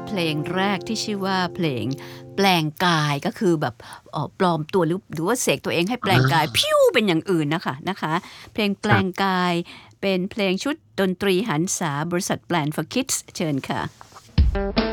เพลงแรกที่ชื่อว่าเพลงแปลงกายก็คือแบบปลอมตัวหรือว่าเสกตัวเองให้แปลงกายพิ้วเป็นอย่างอื่นนะคะเพลงแปลงกายเป็นเพลงชุดดนตรีหันษาบริษัท Plan for Kids เชิญค่ะ